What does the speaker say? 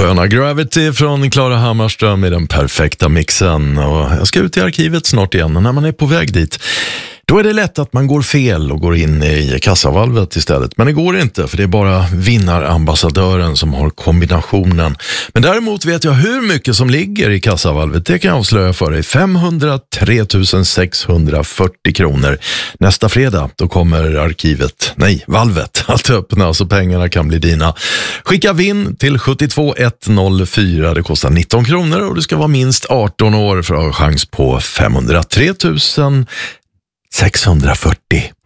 Sköna Gravity från Klara Hammarström i den perfekta mixen. Och jag ska ut i arkivet snart igen, och när man är på väg dit då är det lätt att man går fel och går in i kassavalvet istället. Men det går inte, för det är bara vinnarambassadören som har kombinationen. Men däremot vet jag hur mycket som ligger i kassavalvet. Det kan jag avslöja för dig. 503 640 kronor. Nästa fredag då kommer valvet att öppna, så pengarna kan bli dina. Skicka vinn till 72104. Det kostar 19 kronor och du ska vara minst 18 år för att ha chans på 503 640.